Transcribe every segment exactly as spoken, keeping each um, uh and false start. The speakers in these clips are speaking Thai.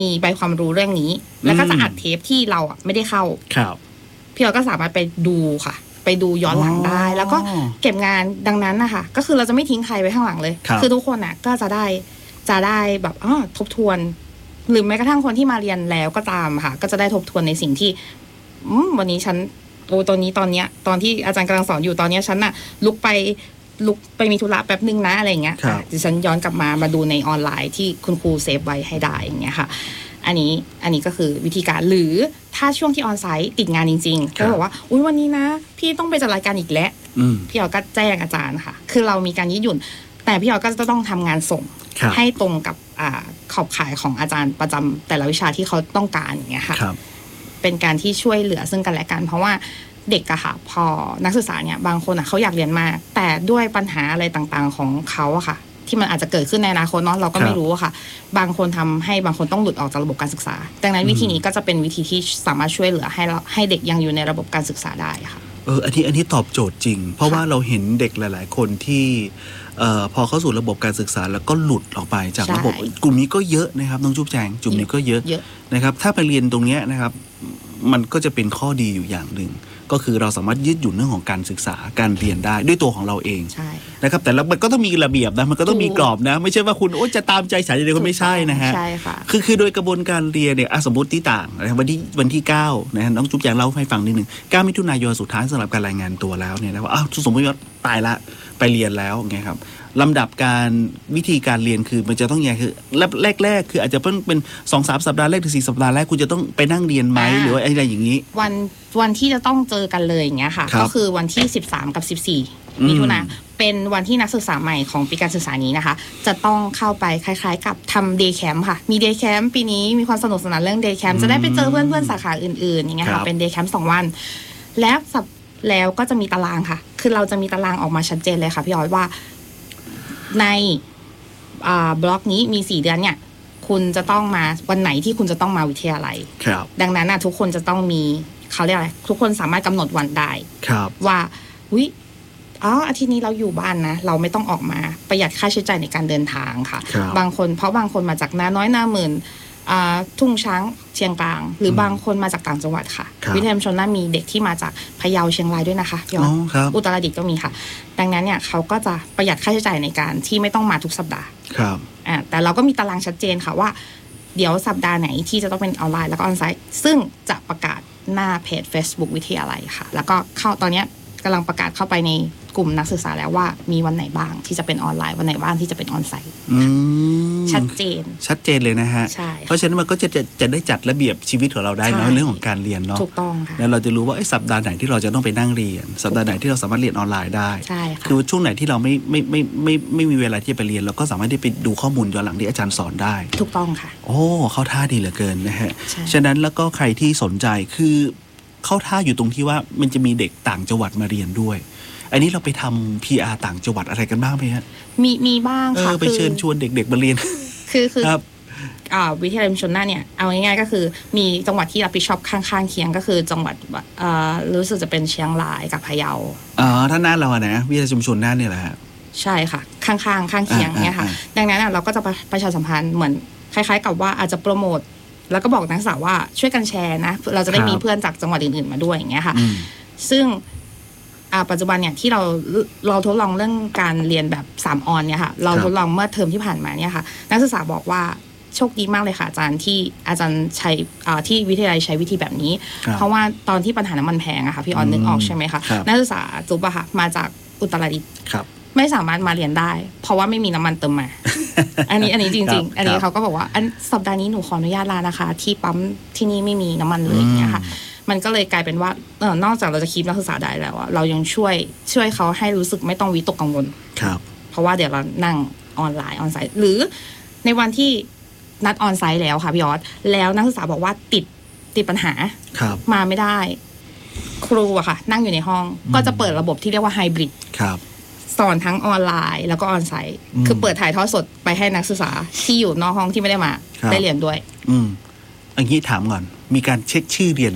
มีใบความรู้เรื่องนี้แล้วก็จะอัดเทปที่เราอ่ะไม่ได้เข้าครับพี่เราก็สามารถไปดูค่ะไปดูย้อนหลังได้แล้วก็เก็บงานดังนั้นนะคะก็คือเราจะไม่ทิ้งใครไว้ข้างหลังเลยคือทุกคนอ่ะก็จะได้จะได้แบบอ๋อทบทวนหรือแม้กระทั่งคนที่มาเรียนแล้วก็ตามค่ะก็จะได้ทบทวนในสิ่งที่วันนี้ฉันโอ้ตอนนี้ตอนเนี้ยตอนที่อาจารย์กำลังสอนอยู่ตอนเนี้ยฉันน่ะลุกไปลุกไปมีธุระแป๊บนึงนะอะไรอย่างเงี้ยดิฉันย้อนกลับมามาดูในออนไลน์ที่คุณครูเซฟไว้ให้ได้อย่างเงี้ยค่ะอันนี้อันนี้ก็คือวิธีการหรือถ้าช่วงที่ออนไซต์ติดงานจริงๆก็บอกว่าอุ้ยวันนี้นะพี่ต้องไปจัดรายการอีกแล้วพี่อ๋อก็แจ้งอาจารย์ค่ะคือเรามีการยืดหยุ่นแต่พี่อ๋อก็จะต้องทำงานส่งให้ตรงกับขอบข่ายของอาจารย์ประจำแต่ละวิชาที่เขาต้องการอย่างเงี้ยค่ะเป็นการที่ช่วยเหลือซึ่งกันและกันเพราะว่าเด็กอะค่ะพอนักศึกษาเนี่ยบางคนอะเขาอยากเรียนมากแต่ด้วยปัญหาอะไรต่างๆของเขาอะค่ะที่มันอาจจะเกิดขึ้นในอนาคตเนาะเราก็ไม่รู้อะค่ะบางคนทำให้บางคนต้องหลุดออกจากระบบการศึกษาดังนั้นวิธีนี้ก็จะเป็นวิธีที่สามารถช่วยเหลือให้เราให้เด็กยังอยู่ในระบบการศึกษาได้ค่ะเอออันนี้อันนี้ตอบโจทย์จริงเพราะว่าเราเห็นเด็กหลายๆคนที่เอ่อพอเข้าสู่ระบบการศึกษาแล้วก็หลุดออกไปจากระบบกลุ่มนี้ก็เยอะนะครับน้องจุ๊บแจงกลุ่มนี้ก็เยอะนะครับถ้าไปเรียนตรงนี้นะครับมันก็จะเป็นข้อดีอยู่อย่างหนึ่งก็คือเราสามารถยืดหยุ่นเรื่องของการศึกษาการเรียนได้ด้วยตัวของเราเองนะครับแต่แล้วมันก็ต้องมีระเบียบนะมันก็ต้องมีกรอบนะไม่ใช่ว่าคุณโอ๊ยจะตามใจฉันอย่างเดียวก็ไม่ใช่นะฮะใช่ค่ะคือคือโดยกระบวนการเรียนเนี่ยสมมติที่ต่างนะครับวันที่วันที่เก้านะฮะน้องจุ๊บแจงเล่าให้ฟังนิดนึงเก้ามิถุนายนสุดท้ายสำหรับการรายงานตัวแล้วเนี่ยนะว่าอ้าวสมมติว่าตายละไปเรียนแล้วไงครับลำดับการวิธีการเรียนคือมันจะต้องอย่างคือแรกๆคืออาจจะเพิ่งเป็น สองถึงสาม สัปดาห์แรกถึงสี่สัปดาห์แรกคุณจะต้องไปนั่งเรียนไหมหรือว่าอะไรอย่างนี้วันวันที่จะต้องเจอกันเลยอย่างเงี้ยค่ะก็คือวันที่สิบสามกับสิบสี่มิถุนายนเป็นวันที่นักศึกษาใหม่ของปีการศึกษานี้นะคะจะต้องเข้าไปคล้ายๆกับทำเดย์แคมป์ค่ะมีเดย์แคมป์ปีนี้มีความสนุกสนานเรื่องเดย์แคมป์จะได้ไปเจอเพื่อนๆสาขาอื่นๆอย่างเงี้ยค่ะเป็นเดย์แคมป์สองวันแล้วแล้วก็จะมีตารางค่ะคือเราจะมีตารางออกมาชัดเจนเลยค่ะพี่อ้อยว่าในบล็อกนี้มีสี่เดือนเนี่ยคุณจะต้องมาวันไหนที่คุณจะต้องมาวิทยาลัยดังนั้นนะทุกคนจะต้องมีเขาเรียกอะไรทุกคนสามารถกำหนดวันได้ว่าวิอ๋ออาทิตย์นี้เราอยู่บ้านนะเราไม่ต้องออกมาประหยัดค่าใช้จ่ายในการเดินทางค่ะบางคนเพราะบางคนมาจากนาน้อยนาหมื่นทุ่งช้างเชียงกลางหรือบางคนมาจากต่างจังหวัดค่ะวิทยาลัยชนน่ามีเด็กที่มาจากพะเยาเชียงรายด้วยนะคะยอดอุตรดิตถ์ก็มีค่ะดังนั้นเนี่ยเขาก็จะประหยัดค่าใช้จ่ายในการที่ไม่ต้องมาทุกสัปดาห์ครับอ่าแต่เราก็มีตารางชัดเจนค่ะว่าเดี๋ยวสัปดาห์ไหนที่จะต้องเป็นออนไลน์แล้วก็ออนไซต์ซึ่งจะประกาศหน้าเพจ Facebook วิทยาลัยค่ะแล้วก็เข้าตอนนี้กำลังประกาศเข้าไปในกลุ่มนักศึกษาแล้วว่ามีวันไหนบ้างที่จะเป็นออนไลน์วันไหนบ้างที่จะเป็นออนไซต์ชัดเจนชัดเจนเลยนะฮะเพราะฉะนั้นมันก็จะจะจะได้จัดระเบียบชีวิตของเราได้เนาะเรื่องของการเรียนเนาะถูกต้องค่ะแล้วเราจะรู้ว่าไอ้สัปดาห์ไหนที่เราจะต้องไปนั่งเรียนสัปดาห์ไหนที่เราสามารถเรียนออนไลน์ได้คือช่วงไหนที่เราไม่ไม่ไม่ไม่ไม่มีเวลาที่จะไปเรียนเราก็สามารถที่ไปดูข้อมูลย้อนหลังที่อาจารย์สอนได้ถูกต้องค่ะโอ้เข้าท่าดีเหลือเกินนะฮะฉะนั้นแล้วก็ใครที่สนใจคือเข้าท่าอยู่ตรงที่ว่ามันจะมีเด็กต่างจังหวัดมาเรียนด้วยอันนี้เราไปทำ พี อาร์ ต่างจังหวัดอะไรกันบ้างไหมฮะมีมีบ้างค่ะไปเชิญชวนเด็กๆมาเรียนคือคืออ่าวิทยาลัยชุมชนน่านเนี่ยเอาง่ายๆก็คือมีจังหวัดที่รับผิดชอบข้างๆเคียงก็คือจังหวัดอ่ารู้สึกจะเป็นเชียงรายกับพะเยาอ๋อท่านน่านเราอะนะวิทยาลัยชุมชนน่านเนี่ยแหละใช่ค่ะข้างๆข้างเคียงเนี่ยค่ะดังนั้นเราก็จะประชาสัมพันธ์เหมือนคล้ายๆกับว่าอาจจะโปรโมทแล้วก็บอกนักศึกษาว่าช่วยกันแชร์นะเราจะได้มีเพื่อนจากจังหวัดอื่นๆมาด้วยอย่างเงี้ยค่ะซึ่งปัจจุบันเนี่ยที่เราเราทดลองเรื่องการเรียนแบบสามออนเนี่ยค่ะเราทดลองเมื่อเทอมที่ผ่านมาเนี่ยค่ะนักศึกษาบอกว่าโชคดีมากเลยค่ะอาจารย์ที่อาจารย์ใช้ที่วิทยาลัยใช้วิธีแบบนี้เพราะว่าตอนที่ปัญหาน้ำมันแพงอะค่ะพี่ออนนึกออกใช่ไหมคะนักศึกษาจุ๊บอะค่ะมาจากอุตรดิตถ์ไม่สามารถมาเรียนได้เพราะว่าไม่มีน้ำมันเติมมาอันนี้อันนี้จริงๆอันนี้เขาก็บอกว่าอันสัปดาห์นี้หนูขออนุญาตลานะคะที่ปั๊มที่นี่ไม่มีน้ำมันเลยเนี่ยค่ะมันก็เลยกลายเป็นว่าเออนอกจากเราจะคีปนักศึกษาได้แล้วเรายังช่วยช่วยเขาให้รู้สึกไม่ต้องวิตกกังวลครับเพราะว่าเดี๋ยวเรานั่งออนไลน์ออนไซต์หรือในวันที่นัดออนไซต์แล้วค่ะพี่ยอดแล้วนักศึกษาบอกว่าติดติดปัญหามาไม่ได้ครูอะค่ะนั่งอยู่ในห้องก็จะเปิดระบบที่เรียกว่าไฮบริดสอนทั้งออนไลน์แล้วก็ออนไซต์คือเปิดถ่ายทอดสดไปให้นักศึกษาที่อยู่นอกห้องที่ไม่ได้มาได้เรียนด้วยอืมอันนี้ถามก่อนมีการเช็คชื่อเรียนไหม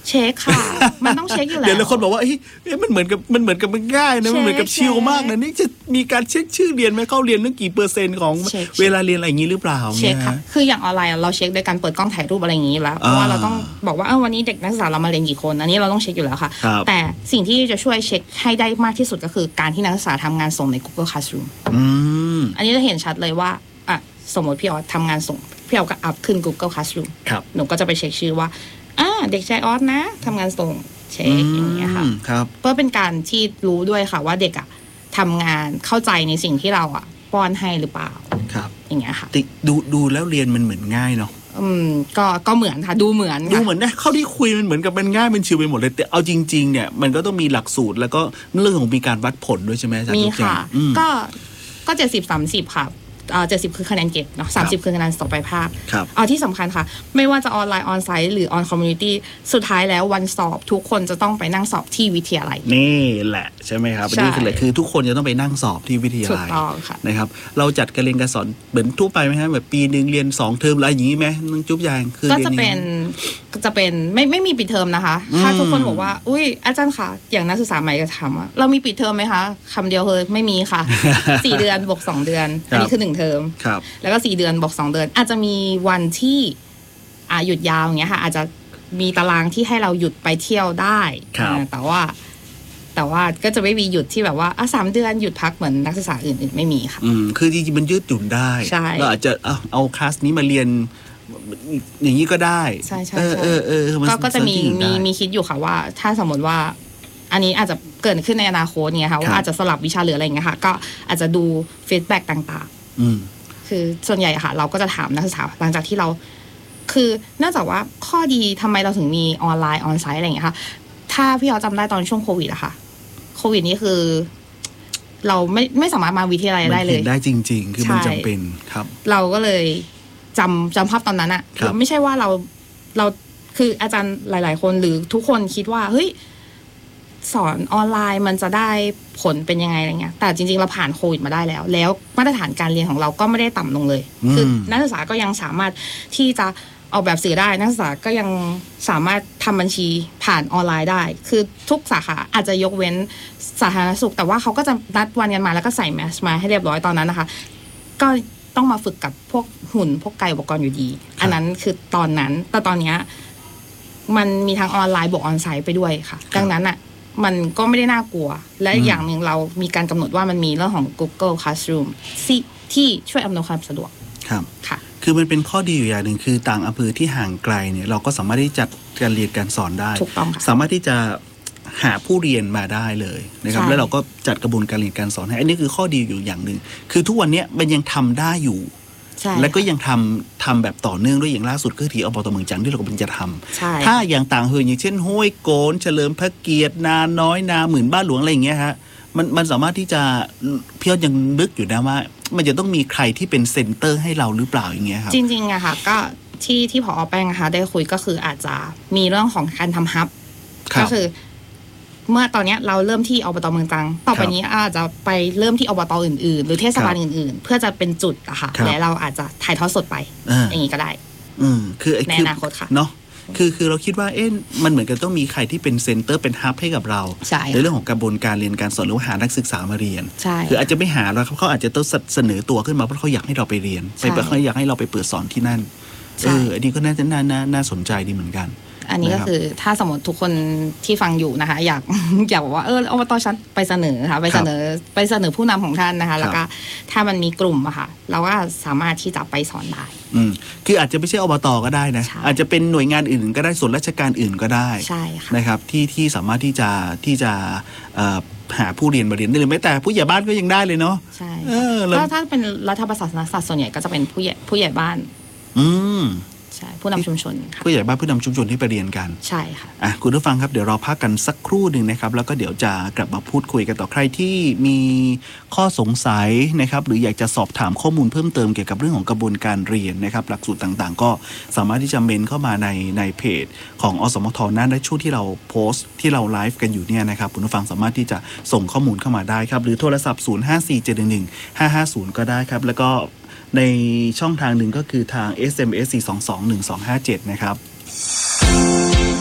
เช็คค่ะมันต้องเช็คอยู่แล้วเดี๋ยวแล้วคนบอกว่าเฮ้ยมันเหมือนกับมันเหมือนกับมันง่ายนะมันเหมือนกับชิลมากนะนี่จะมีการเช็คชื่อเรียนไหมเข้าเรียนนั่งกี่เปอร์เซ็นต์ของเวลาเรียนอะไรอย่างนี้หรือเปล่าเช็คค่ะคืออย่างออนไลน์เราเช็คโดยการเปิดกล้องถ่ายรูปอะไรอย่างนี้แล้วเพราะว่าเราต้องบอกว่าวันนี้เด็กนักศึกษาเรามาเรียนกี่คนอันนี้เราต้องเช็คอยู่แล้วค่ะแต่สิ่งที่จะช่วยเช็คให้ได้มากที่สุดก็คือการที่นักศึกษาทำงานส่งใน Google Classroom อันนี้จะเห็นชัดเลยว่าอ่ะสมมติพี่ออสทำงานส่งพี่ออสก็อัพขึ้น Google Classroom หนูก็จะไปเช็คชื่อว่าอ่าเด็กชายออสนะทำงานส่งเช็คอย่างเงี้ยค่ะเพื่อเป็นการที่รู้ด้วยค่ะว่าเด็กอ่ะทำงานเข้าใจในสิ่งที่เราอ่ะป้อนให้หรือเปล่าครับอย่างเงี้ยค่ะดูดูแล้วเรียนมันเหมือนง่ายเนาะอืมก็ก็เหมือนค่ะดูเหมือนดูเหมือนนะเข้าที่คุยมันเหมือนกับมันง่ายมันชิวไปหมดเลยแต่เอาจริงๆเนี่ยมันก็ต้องมีหลักสูตรแล้วก็เรื่องของมีการวัดผลด้วยใช่ไหมอาจารย์มีค่ะก็ก็เจ็ดสิบสามสิบค่ะเจ็ดสิบคือคะแนนเก็บเนาะสามสิบคือคะแนนสอบปลายภาคเอาที่สำคัญค่ะไม่ว่าจะออนไลน์ออนไซต์หรือออนคอมมูนิตี้สุดท้ายแล้ววันสอบทุกคนจะต้องไปนั่งสอบที่วิทยาลัยนี่แหละใช่ไหมครับนี่คืออะไรคือทุกคนจะต้องไปนั่งสอบที่วิทยาลัยนะครับเราจัดการเรียนการสอนเหมือนทั่วไปไหมครับแบบปีหนึ่งเรียนสองเทอมอะไรอย่างนี้ไหมน้องจุ๊บยางคือก็จะเป็นจะเป็นไม่ไม่มีปิดเทอมนะคะถ้าทุกคนบอกว่าอุ้ยอาจารย์คะอย่างนักศึกษาใหม่จะถามว่าเรามีปิดเทอมไหมคะคำเดียวเลยไม่มีค่ะสี่เดือนบวกสองเดือนอันนี้คือหนึ่งเทอมแล้วก็สี่เดือนบวกสองเดือนอาจจะมีวันที่อ่าหยุดยาวอย่างเงี้ยค่ะอาจจะมีตารางที่ให้เราหยุดไปเที่ยวได้แต่ว่าแต่ว่าก็จะไม่มีหยุดที่แบบว่าอ่ะสามเดือนหยุดพักเหมือนนักศึกษาอื่นๆไม่มีค่ะอืมคือจริงๆมันยืดหยุ่นได้เราอาจจะเอาเอาคลาสนี้มาเรียนอย่างนี้ก็ได้ใช่ใช่เออเออเออก็จะมีมีมีคิดอยู่ค่ะว่าถ้าสมมติว่าอันนี้อาจจะเกิดขึ้นในอนาคตเนี่ยค่ะว่าอาจจะสลับวิชาหรืออะไรอย่างเงี้ยค่ะก็อาจจะดูฟีดแบ็กต่างๆอืมคือส่วนใหญ่ค่ะเราก็จะถามนักศึกษาหลังจากที่เราคือเนื่องจากว่าข้อดีทำไมเราถึงมีออนไลน์ออนไซต์อะไรอย่างเงี้ยค่ะถ้าพี่เราจำได้ตอนช่วงโควิดอะค่ะโควิดนี้คือเราไม่ไม่สามารถมาวิทยาลัยได้เลยได้จริงๆคือมันจำเป็นครับเราก็เลยจำจำภาพตอนนั้นอะไม่ใช่ว่าเราเราคืออาจารย์หลายๆคนหรือทุกคนคิดว่าเฮ้ยสอนออนไลน์มันจะได้ผลเป็นยังไงอะไรเงี้ยแต่จริงๆเราผ่านโควิดมาได้แล้วแล้วมาตรฐานการเรียนของเราก็ไม่ได้ต่ำลงเลยคือนักศึกษาก็ยังสามารถที่จะออกแบบสื่อได้นักศึกษาก็ยังสามารถทำบัญชีผ่านออนไลน์ได้คือทุกสาขาอาจจะยกเว้นสาธารณสุขแต่ว่าเขาก็จะนัดวันกันมาแล้วก็ใส่แมสมาให้เรียบร้อยตอนนั้นนะคะก็ต้องมาฝึกกับพวกหุ่นพวกไกอุปกรณ์อยู่ดีอันนั้นคือตอนนั้นแต่ตอนนี้มันมีทั้งออนไลน์บวกออนไซต์ไปด้วยค่ะดังนั้นอ่ะมันก็ไม่ได้น่ากลัวและอย่างหนึ่งเรามีการกำหนดว่ามันมีเรื่องของ Google Classroom ที่ช่วยอำนวยความสะดวกครับค่ะคือมันเป็นข้อดีอยู่อย่างหนึ่งคือต่างอำเภอที่ห่างไกลเนี่ยเราก็สามารถที่จัดการเรียนการสอนได้ถูกต้องค่ะสามารถที่จะหาผู้เรียนมาได้เลยนะครับแล้วเราก็จัดกระบวนการเรียนการสอนให้อันนี้คือข้อดีอยู่อย่างหนึ่งคือทุกวันนี้มันยังทำได้อยู่และก็ยังทำทำแบบต่อเนื่องด้วยอย่างล่าสุดก็ที่อบต.เมืองจันทร์ที่เรากำลังจะทำถ้าอย่างต่างอำเภออย่างเช่นห้วยโกนเฉลิมพระเกียรตินาน้อยนาหมื่นบ้านหลวงอะไรอย่างเงี้ยฮะมันมันสามารถที่จะเพี้ยนยังนึกอยู่นะว่ามันจะต้องมีใครที่เป็นเซ็นเตอร์ให้เราหรือเปล่าอย่างเงี้ยครับจริงๆอะค่ะก็ที่ที่ผอ.แป้งนะคะได้คุยก็คืออาจจะมีเรื่องของการทำฮับก็คือเมื่อตอนนี้เราเริ่มที่อบต.เมืองจันทร์ต่อไปนี้อาจจะไปเริ่มที่อบต.อื่นๆหรือเทศบาลอื่นๆเพื่อจะเป็นจุดอะค่ะและเราอาจจะถ่ายทอดสดไปอย่างนี้ก็ได้อืมคือในอนาคตค่ะเนาะคือคือเราคิดว่าเอ๊ะมันเหมือนกันต้องมีใครที่เป็นเซ็นเตอร์เป็นฮับให้กับเราในเรื่องของกระบวนการเรียนการสอนหรือหานักศึกษามาเรียนคืออาจจะไม่หาแล้วเขาอาจจะต้องเสนอตัวขึ้นมาเพราะเขาอยากให้เราไปเรียนไปเขาอยากให้เราไปเปิดสอนที่นั่นเอออันนี้ก็น่าจะน่าน่าสนใจดีเหมือนกันอันนี้ก็คือถ้าสมมติทุกคนที่ฟังอยู่นะคะอยากอยากบอกว่าเอออบต.ฉันไปเสนอค่ะไปเสนอไปเสนอผู้นำของท่านนะคะแล้วก็ถ้ามันมีกลุ่มอะค่ะเราก็สามารถที่จะไปสอนได้อืมคืออาจจะไม่ใช่อบต.ก็ได้นะอาจจะเป็นหน่วยงานอื่นก็ได้ส่วนราชการอื่นก็ได้ใช่ค่ะนะครับที่ที่สามารถที่จะที่จะหาผู้เรียนมาเรียนได้เลยแม้แต่ผู้ใหญ่บ้านก็ยังได้เลยเนาะใช่ถ้าถ้าเป็นรัฐประศาสนศาสตร์ส่วนใหญ่ก็จะเป็นผู้ใหญ่ผู้ใหญ่บ้านอืมใช่ผู้นำชุมชนค่ะผู้ใหญ่บ้านผู้นำชุมชนที่ไปเรียนกันใช่ค่ะอ่ะคุณผู้ฟังครับเดี๋ยวเราพักกันสักครู่หนึ่งนะครับแล้วก็เดี๋ยวจะกลับมาพูดคุยกันต่อใครที่มีข้อสงสัยนะครับหรืออยากจะสอบถามข้อมูลเพิ่มเติมเกี่ยวกับเรื่องของกระบวนการเรียนนะครับหลักสูตรต่างๆก็สามารถที่จะเมนเข้ามาในในเพจของอสมทนั่นในช่วงที่เราโพสต์ที่เราไลฟ์กันอยู่เนี่ยนะครับคุณผู้ฟังสามารถที่จะส่งข้อมูลเข้ามาได้ครับหรือโทรศัพท์ศูนย์ ห้า สี่ เจ็ด หนึ่ง หนึ่ง ห้า ห้า ศูนย์ก็ได้ครับแล้วก็ในช่องทางหนึ่งก็คือทาง เอส เอ็ม เอส สี่ สอง สอง หนึ่ง สอง ห้า เจ็ดนะครับ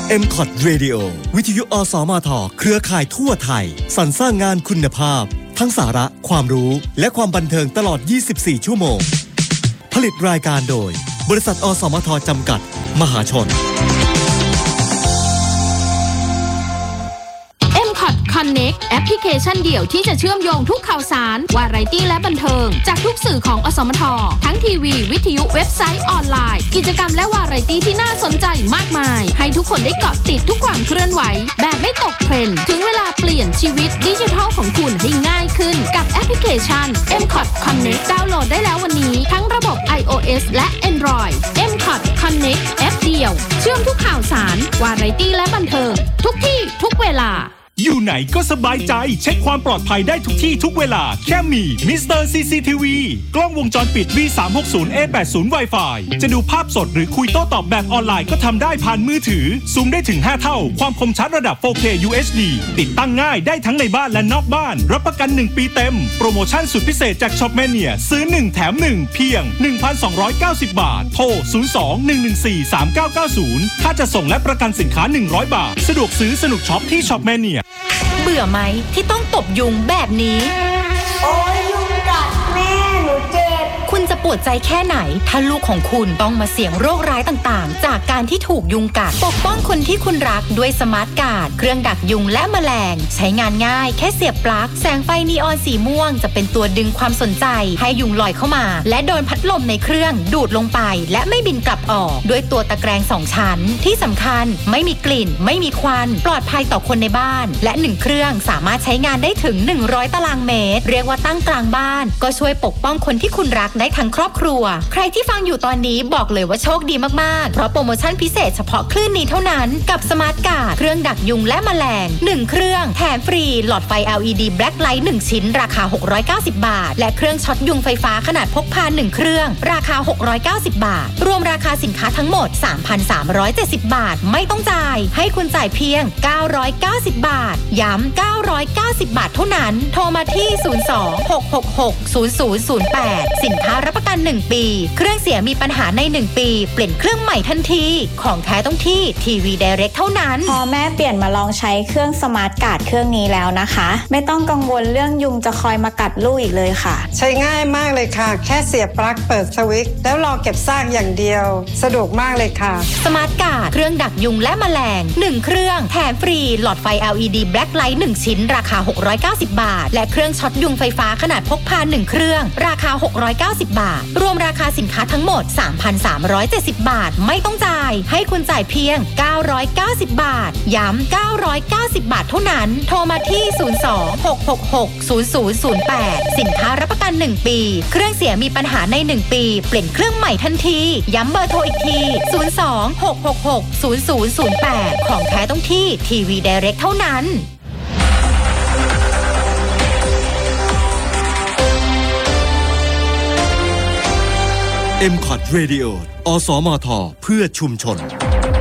เอ็ม ซี โอ ที Radio วิทยุอสมทเครือข่ายทั่วไทยสรรสร้างงานคุณภาพทั้งสาระความรู้และความบันเทิงตลอดยี่สิบสี่ชั่วโมงผลิตรายการโดยบริษัทอสมทจำกัดมหาชน Connect แอปพลิเคชันเดี่ยวที่จะเชื่อมโยงทุกข่าวสารวาไรตี้และบันเทิงจากทุกสื่อของอสมททั้งทีวีวิทยุเว็บไซต์ออนไลน์กิจกรรมและวาไรตี้ที่น่าสนใจมากมายให้ทุกคนได้เกาะติดทุกความเคลื่อนไหวแบบไม่ตกเทรนด์ถึงเวลาเปลี่ยนชีวิตดิจิทัลของคุณให้ง่ายขึ้นกับแอปพลิเคชัน เอ็ม ซี โอ ที Connect ดาวน์โหลดได้แล้ววันนี้ทั้งระบบ iOS และ Android เอ็ม ซี โอ ที Connect แอปเดียวเชื่อมทุกข่าวสารวาไรตี้และบันเทิงทุกที่ทุกเวลาอยู่ไหนก็สบายใจเช็คความปลอดภัยได้ทุกที่ทุกเวลาแค่มีมิสเตอร์ ซี ซี ที วี กล้องวงจรปิด วี สามหกศูนย์ เอ แปดสิบ Wi-Fi จะดูภาพสดหรือคุยโต้ตอบแบบออนไลน์ก็ทำได้ผ่านมือถือซูมได้ถึงห้าเท่าความคมชัดระดับ โฟร์เค ยู เอช ดี ติดตั้งง่ายได้ทั้งในบ้านและนอกบ้านรับประกันหนึ่งปีเต็มโปรโมชั่นสุดพิเศษจาก Shopmania ซื้อหนึ่งแถมหนึ่งเพียง หนึ่งพันสองร้อยเก้าสิบ บาทโทรศูนย์ สอง หนึ่ง หนึ่ง สี่ สาม เก้า เก้า ศูนย์ค่าจะส่งและประกันสินค้าหนึ่งร้อยบาทสะดวกซื้อสนุกช็อปที่ Shopmania เบื่อไหมที่ต้องตบยุงแบบนี้โอ้ยยุงกัดแม่หนูเจ็บคุณจะปวดใจแค่ไหนถ้าลูกของคุณต้องมาเสี่ยงโรคร้ายต่างๆจากการที่ถูกยุงกัดปกป้องคนที่คุณรักด้วยสมาร์ทการ์ดเครื่องดักยุงและแมลงใช้งานง่ายแค่เสียบปลั๊กแสงไฟนีออนสีม่วงจะเป็นตัวดึงความสนใจให้ยุงลอยเข้ามาและโดนพัดลมในเครื่องดูดลงไปและไม่บินกลับออกด้วยตัวตะแกรงสองชั้นที่สำคัญไม่มีกลิ่นไม่มีควันปลอดภัยต่อคนในบ้านและหนึ่งเครื่องสามารถใช้งานได้ถึงหนึ่งร้อยตารางเมตรเรียกว่าตั้งกลางบ้านก็ช่วยปกป้องคนที่คุณรักได้ทั้งครอบครัวใครที่ฟังอยู่ตอนนี้บอกเลยว่าโชคดีมากๆเพราะโปรโมชั่นพิเศษเฉพาะคลื่นนี้เท่านั้นกับสมาร์ทการ์ดเครื่องดักยุงและแมลงหนึ่งเครื่องแถมฟรีหลอดไฟ แอล อี ดี Black Light หนึ่งชิ้นราคาหกร้อยเก้าสิบบาทและเครื่องช็อตยุงไฟฟ้าขนาดพกพาหนึ่งเครื่องราคาหกร้อยเก้าสิบบาทรวมราคาสินค้าทั้งหมด สามพันสามร้อยเจ็ดสิบ บาทไม่ต้องจ่ายให้คุณจ่ายเพียงเก้าร้อยเก้าสิบบาทย้ำเก้าร้อยเก้าสิบบาทเท่านั้นโทรมาที่ศูนย์ สอง หก หก หก ศูนย์ ศูนย์ ศูนย์ แปดสินค้ารับประกันหนึ่งปีเครื่องเสียมีปัญหาในหนึ่งปีเปลี่ยนเครื่องใหม่ทันทีของแท้ต้องที่ทีวี Direct เท่านั้นพอแม่เปลี่ยนมาลองใช้เครื่องสมาร์ทการ์ดเครื่องนี้แล้วนะคะไม่ต้องกังวลเรื่องยุงจะคอยมากัดลูกอีกเลยค่ะใช้ง่ายมากเลยค่ะแค่เสียบปลั๊กเปิดสวิตช์แล้วรอเก็บซากอย่างเดียวสะดวกมากเลยค่ะสมาร์ทการ์ดเครื่องดักยุงและแมลงหนึ่งเครื่องแถมฟรีหลอดไฟ แอล อี ดี Black Light หนึ่งชิ้นราคาหกร้อยเก้าสิบบาทและเครื่องช็อตยุงไฟฟ้าขนาดพกพาหนึ่งเครื่องราคาหกร้อยเก้าสิบบาทรวมราคาสินค้าทั้งหมด สามพันสามร้อยเจ็ดสิบ บาทไม่ต้องจ่ายให้คุณจ่ายเพียงเก้าร้อยเก้าสิบบาทย้ำเก้าร้อยเก้าสิบบาทเท่านั้นโทรมาที่ศูนย์ สอง หก หก หก ศูนย์ ศูนย์ ศูนย์ แปดสินค้ารับประกันหนึ่งปีเครื่องเสียมีปัญหาในหนึ่งปีเปลี่ยนเครื่องใหม่ทันทีย้ำเบอร์โทรอีกทีศูนย์ สอง หก หก หก ศูนย์ ศูนย์ ศูนย์ แปดของแท้ต้องที่ทีวี Direct เท่านั้นเอ็ม ซี โอ ที Radio อสมทเพื่อชุมชน